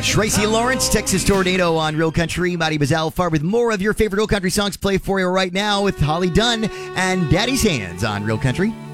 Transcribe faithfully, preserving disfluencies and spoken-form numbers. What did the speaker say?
Tracy Lawrence, Texas Tornado on Real Country. Matty Bazalfar with more of your favorite Real Country songs play for you right now with Holly Dunn and Daddy's Hands on Real Country.